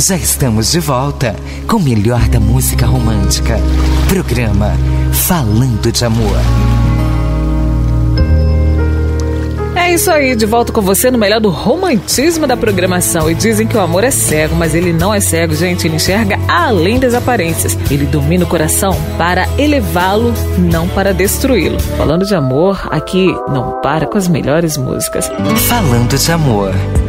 Já estamos de volta com o melhor da música romântica. Programa Falando de Amor. É isso aí, de volta com você no melhor do romantismo da programação. E dizem que o amor é cego, mas ele não é cego, gente. Ele enxerga além das aparências. Ele domina o coração para elevá-lo, não para destruí-lo. Falando de amor, aqui não para com as melhores músicas. Falando de Amor.